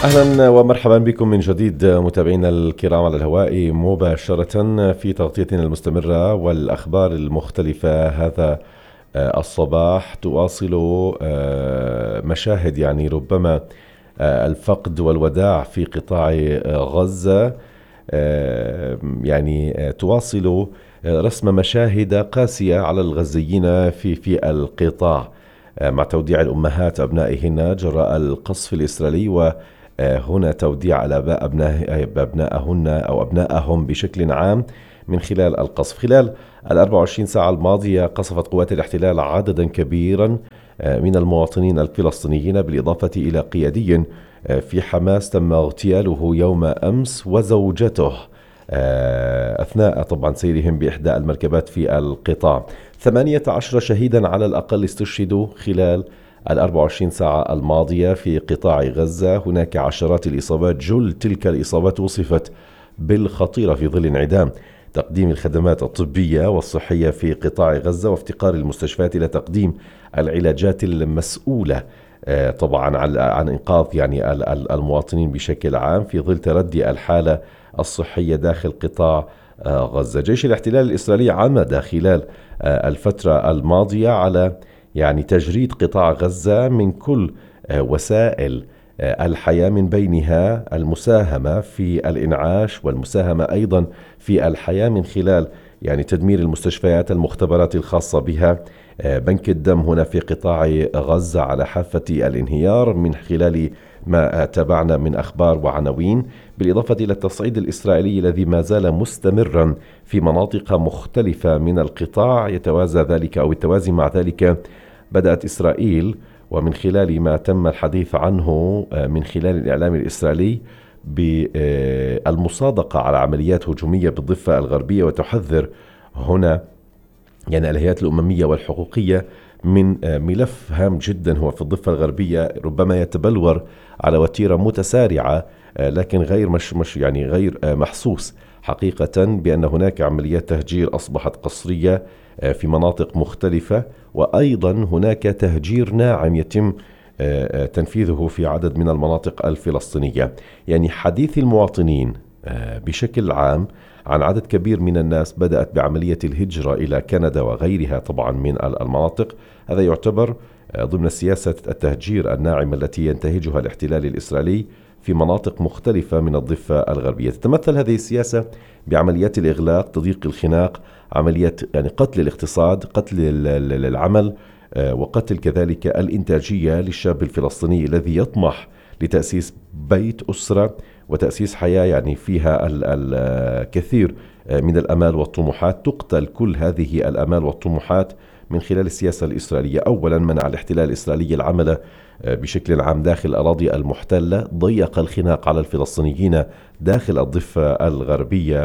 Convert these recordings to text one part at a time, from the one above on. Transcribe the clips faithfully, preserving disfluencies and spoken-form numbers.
أهلا ومرحبا بكم من جديد متابعينا الكرام على الهواء مباشرة في تغطيتنا المستمرة والأخبار المختلفة. هذا الصباح تواصل مشاهد يعني ربما الفقد والوداع في قطاع غزة، يعني تواصل رسم مشاهد قاسية على الغزيين في في القطاع، مع توديع الأمهات أبنائهن جراء القصف الإسرائيلي، وهنا توديع الآباء أبنائهن أو أبنائهم بشكل عام من خلال القصف. خلال الأربع وعشرين ساعة الماضية قصفت قوات الاحتلال عددا كبيرا من المواطنين الفلسطينيين، بالإضافة إلى قيادي في حماس تم اغتياله يوم أمس وزوجته أثناء طبعا سيرهم بإحدى المركبات في القطاع. ثمانية عشر شهيدا على الأقل استشهدوا خلال الأربع وعشرين ساعة الماضية في قطاع غزة. هناك عشرات الإصابات، جل تلك الإصابات وصفت بالخطيرة في ظل انعدام تقديم الخدمات الطبية والصحية في قطاع غزة، وافتقار المستشفيات إلى تقديم العلاجات المسؤولة طبعا عن إنقاذ يعني المواطنين بشكل عام في ظل تردي الحالة الصحية داخل قطاع غزة. جيش الاحتلال الإسرائيلي عمد خلال الفترة الماضية على يعني تجريد قطاع غزة من كل وسائل الحياة، من بينها المساهمة في الإنعاش والمساهمة أيضا في الحياة من خلال يعني تدمير المستشفيات، المختبرات الخاصة بها. بنك الدم هنا في قطاع غزة على حافة الانهيار من خلال ما تابعنا من أخبار وعناوين، بالإضافة إلى التصعيد الإسرائيلي الذي ما زال مستمرا في مناطق مختلفة من القطاع. يتوازى ذلك أو التوازي مع ذلك بدأت إسرائيل، ومن خلال ما تم الحديث عنه من خلال الإعلام الإسرائيلي، بالمصادقة على عمليات هجومية بالضفة الغربية، وتحذر هنا يعني الهيئات الأممية والحقوقية من ملف هام جدا هو في الضفة الغربية ربما يتبلور على وتيرة متسارعة، لكن غير مش مش يعني غير محسوس حقيقة، بأن هناك عمليات تهجير أصبحت قسرية في مناطق مختلفة، وأيضا هناك تهجير ناعم يتم تنفيذه في عدد من المناطق الفلسطينية. يعني حديث المواطنين بشكل عام عن عدد كبير من الناس بدأت بعملية الهجرة إلى كندا وغيرها طبعا من المناطق. هذا يعتبر ضمن سياسة التهجير الناعمة التي ينتهجها الاحتلال الإسرائيلي في مناطق مختلفة من الضفة الغربية. تتمثل هذه السياسة بعمليات الإغلاق، تضييق الخناق، عمليات يعني قتل الاقتصاد، قتل العمل، وقتل كذلك الإنتاجية للشاب الفلسطيني الذي يطمح لتأسيس بيت أسرة وتأسيس حياة يعني فيها الكثير من الأمال والطموحات. تقتل كل هذه الأمال والطموحات من خلال السياسة الإسرائيلية. أولا منع الاحتلال الإسرائيلي العمل بشكل عام داخل الأراضي المحتلة، ضيق الخناق على الفلسطينيين داخل الضفة الغربية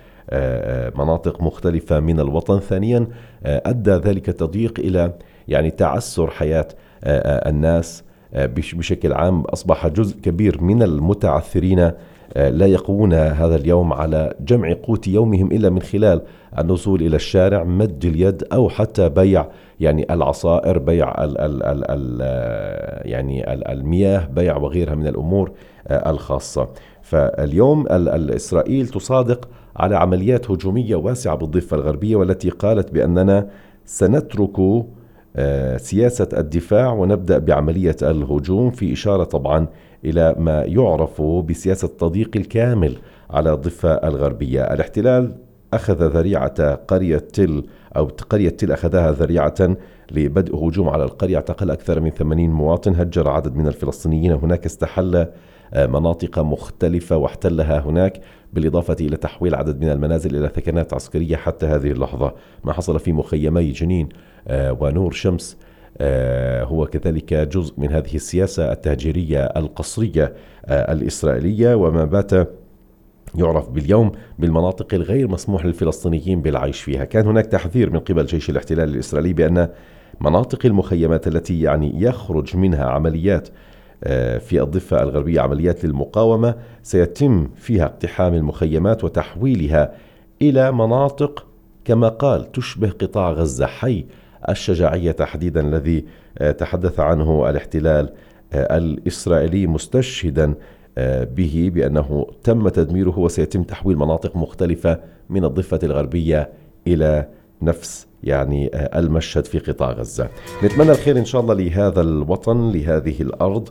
ومناطق مختلفة من الوطن. ثانيا أدى ذلك التضييق إلى يعني تعسر حياة الناس بشكل عام. أصبح جزء كبير من المتعثرين لا يقوون هذا اليوم على جمع قوت يومهم إلا من خلال النزول إلى الشارع، مد اليد، أو حتى بيع يعني العصائر، بيع ال ال ال ال يعني ال المياه، بيع وغيرها من الأمور الخاصة. فاليوم الإسرائيل تصادق على عمليات هجومية واسعة بالضفة الغربية، والتي قالت بأننا سنترك سياسة الدفاع ونبدأ بعملية الهجوم، في إشارة طبعا إلى ما يعرف بسياسة التضييق الكامل على الضفة الغربية. الاحتلال أخذ ذريعة قرية تل أو قرية تل أخذها ذريعة لبدء هجوم على القرية. اعتقل أكثر من ثمانين مواطن، هجر عدد من الفلسطينيين هناك، استحل مناطق مختلفة واحتلها هناك، بالإضافة إلى تحويل عدد من المنازل إلى ثكنات عسكرية حتى هذه اللحظة. ما حصل في مخيمي جنين ونور شمس هو كذلك جزء من هذه السياسة التهجيرية القسرية الإسرائيلية، وما بات يعرف باليوم بالمناطق الغير مسموح للفلسطينيين بالعيش فيها. كان هناك تحذير من قبل جيش الاحتلال الإسرائيلي بأن مناطق المخيمات التي يعني يخرج منها عمليات في الضفة الغربية، عمليات للمقاومة، سيتم فيها اقتحام المخيمات وتحويلها إلى مناطق كما قال تشبه قطاع غزة، حي الشجاعية تحديدا الذي تحدث عنه الاحتلال الإسرائيلي، مستشهدا به بأنه تم تدميره وسيتم تحويل مناطق مختلفة من الضفة الغربية إلى نفس يعني المشهد في قطاع غزة. نتمنى الخير إن شاء الله لهذا الوطن، لهذه الأرض،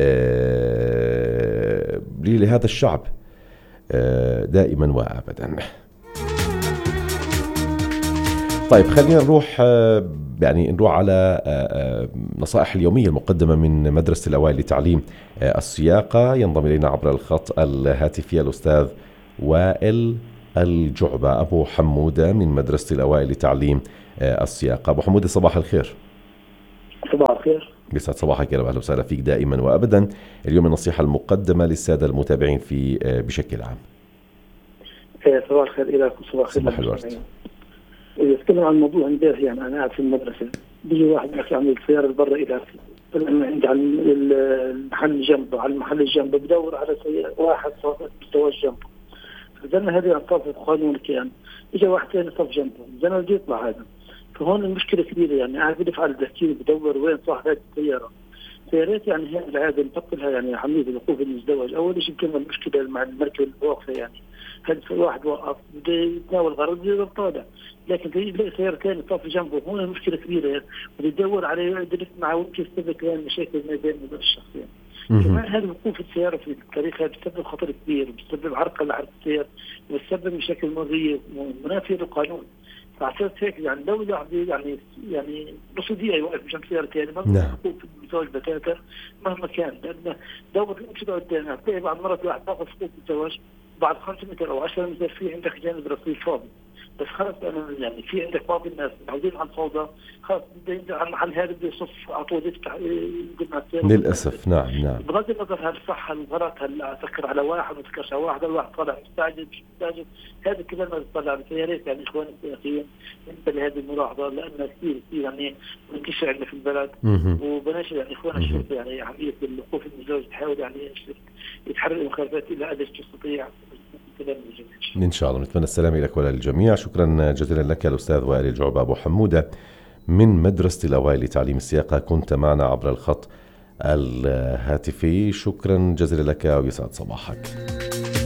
لهذا الشعب دائما وأبدا. طيب خلينا نروح يعني نروح على نصائح اليومية المقدمة من مدرسة الأوائل لتعليم السياقة. ينضم إلينا عبر الخط الهاتفي الأستاذ وائل الجعبة أبو حمودة من مدرسة الأوائل لتعليم السياقة. أبو حمودة صباح الخير. صباح الخير. بيسعد صباحك يا رب، أهلا وسهلا فيك دائما وأبدا. اليوم النصيحة المقدمة للسادة المتابعين في بشكل عام. صباح الخير لكم. صباح الخير. صباح الورد. يتكلم عن موضوع امبارح، يعني انا قاعد في المدرسه بيجي واحد يحكي عن السياره اللي برا الى عندي على المحل جنبه، على المحل جنبه بدور على سيارة واحد صف مستوى جنبه، فزلنا هذه انصاف قانون الكيان، اجى واحد ثاني صف جنبه زلنا بده يطلع هذا، فهون المشكله كبيره. يعني قاعد بدفع التفكير بدور وين صاحب هذه السياره. فيا ريت يعني هي العاده نبطلها، يعني عمليه الوقوف المزدوج. اول شيء كمان المشكله مع المركب الواقفه، يعني هذا واحد وقف بده يتناول غرض بده طالع، لكن تيجي تلاقي سيارة ثانية طاف جنبه، هون المشكلة كبيرة. يعني بده يدور عليه يدرك معه ويمكن يسبب كمان مشاكل ما بين الشخصين. كمان هذا وقوف السيارة في الطريق هذا بيسبب خطر كبير، بيسبب عرقلة على السير، وبيسبب مشاكل مرضية منافية للقانون. فعشان هيك يعني لو يعني يعني نص دقيقة يوقف مشان سيارة ثانية ما بيوقف المزدوج بتاتا مهما كان، لأن دور الأمشطة قدامنا هتلاقي بعض مرات واحد باخذ سقوط مزدوج بعد خمسة متر أو عشرة متر في عندك جانب رصيف فاضي، بس خلص أنا يعني في عندك بعض الناس عاوزين عن فوضى، خلص بده على المحل هذا بده يصف على طول يفتح يقدم. للأسف نعم نعم. بغض النظر هل صح هل غلط هل سكر على واحد وسكرش على واحد، الواحد طالع مستعجل مش مستعجل، هذا كلام ما بيطلع. بس يا ريت يعني إخواني السياسيين انتبه لهذه الملاحظة، لأنها كثير كثير يعني منتشرة عندنا في البلد، وبناشد يعني إخواننا الشرطة يعني عملية الوقوف المزدوج تحاول يعني يتحرر المخالفات إلى قدر تستطيع. إن شاء الله نتمنى السلامة لك وللجميع. شكرا جزيلا لك الأستاذ وائل الجعبة أبو حمودة من مدرسة الأوائل لتعليم السياقة، كنت معنا عبر الخط الهاتفي. شكرا جزيلا لك ويسعد صباحك.